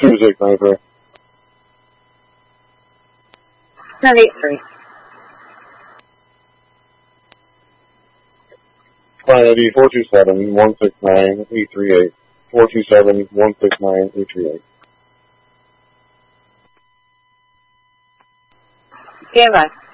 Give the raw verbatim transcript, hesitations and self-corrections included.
two six nine three. Nine eight three. Client I D four two seven one six nine eight three eight. Four two seven one six nine eight three eight. Stand by.